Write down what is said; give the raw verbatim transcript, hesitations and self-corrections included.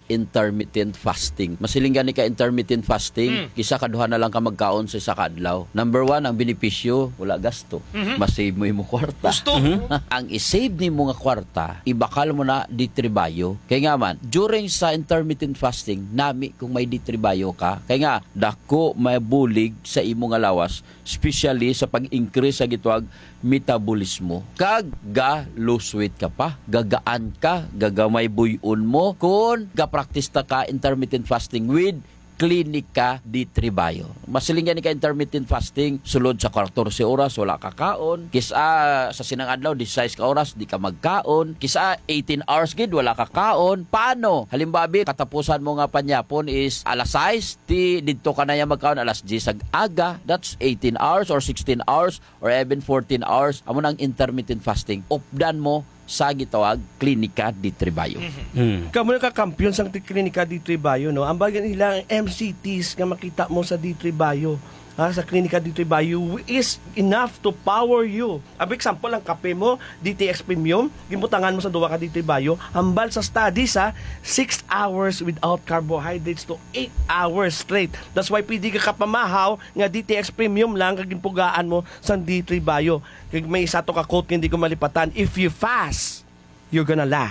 intermittent fasting. Masiling gani ka intermittent fasting, mm. isa kaduha na lang ka magkaon sa isa ka adlaw. Number one, ang benepisyo, wala gasto. Mm-hmm. Masave mo yung kwarta. Gusto. Mm-hmm. Ang isave ni mga kwarta, ibakal mo na ditribayo. Kaya nga man, during sa intermittent fasting, nami kung may ditribayo ka, kaya nga, dako may bulig sa imo nga lawas, especially sa pag-increase sa gitwag metabolismo. Kag ga lose weight ka pa, gagaan ka, gagamay buyon mo, kung ga-practice ta ka intermittent fasting with klinika di tribayo. Masilingan ni ka intermittent fasting, sulod sa fourteen oras, wala ka kaon. Kisa sa sinang adlaw, sixteen ka oras, di ka magkaon. Kisa eighteen hours gid, wala ka kaon. Paano? Halimbabi, katapusan mo nga panyapon is alas sais, di dito ka na yung magkaon alas ten ag aga. That's eighteen hours or sixteen hours or even fourteen hours. Amo nang intermittent fasting. Updan mo sa gitawag klinika di tribayo. Mm-hmm. Kamu na ka-kampiyon sa klinika di tribayo, no? Ang bagay nila ang M C Ts nga makita mo sa di tribayo, ha, sa klinika di tribayo is enough to power you. Ab example, ang kape mo, D T X Premium, gimutangan mo sa duwa ka di tribayo, hambal sa studies ha, six hours without carbohydrates to eight hours straight. That's why pwede ka kapamahaw nga D T X Premium lang kagimpugaan mo sa di tribayo. Kaya may isa to ka quote hindi ko malipatan, if you fast, you're gonna last.